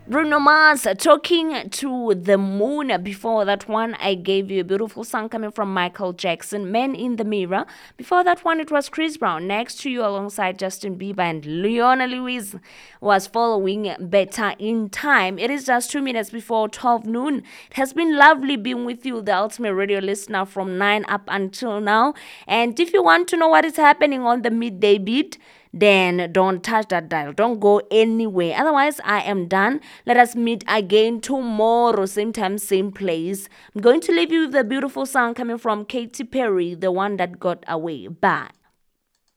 Bruno Mars, Talking to the Moon. Before that one, I gave you a beautiful song coming from Michael Jackson, Man in the Mirror. Before that one, it was Chris Brown, Next to You, alongside Justin Bieber, and Leona Lewis was following Better in Time. It is just 2 minutes before 12 noon. It has been lovely being with you, the ultimate radio listener, from 9 up until now. And if you want to know what is happening on the midday beat, then don't touch that dial. Don't go anywhere. Otherwise, I am done. Let us meet again tomorrow, same time, same place. I'm going to leave you with a beautiful song coming from Katy Perry, The One That Got Away. Bye.